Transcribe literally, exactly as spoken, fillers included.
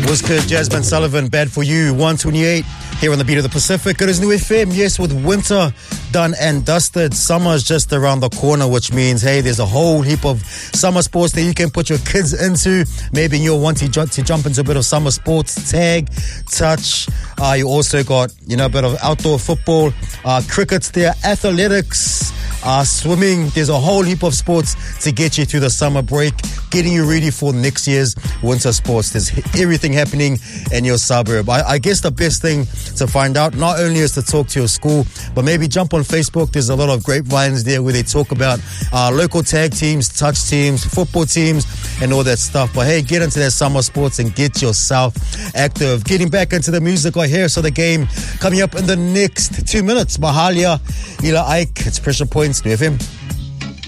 Wizkid, Jasmine Sullivan, Bad For You, one twenty-eight here on the Beat of the Pacific. It is New F M, yes, with winter done and dusted. Summer is just around the corner, which means, hey, there's a whole heap of summer sports that you can put your kids into. Maybe you'll want to, ju- to jump into a bit of summer sports, tag, touch. Uh, you also got, you know, a bit of outdoor football, uh, cricket's there, athletics, uh, swimming. There's a whole heap of sports to get you through the summer break, getting you ready for next year's winter sports. There's everything happening in your suburb. I, I guess the best thing to find out not only is to talk to your school, but maybe jump on Facebook. There's a lot of grapevines there where they talk about uh, local tag teams, touch teams, football teams, and all that stuff. But hey, get into that summer sports and get yourself active. Getting back into the music right here. So the game coming up in the next two minutes. Mahalia, Ila Ike, it's Pressure Points, New F M.